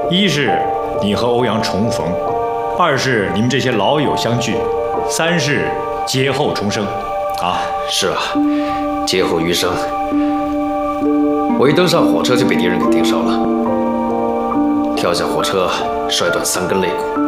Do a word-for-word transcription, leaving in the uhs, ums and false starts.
一是你和欧阳重逢，二是你们这些老友相聚，三是劫后重生。啊， 是啊，劫后余生。我一登上火车就被敌人给盯梢了，跳下火车摔断三根肋骨。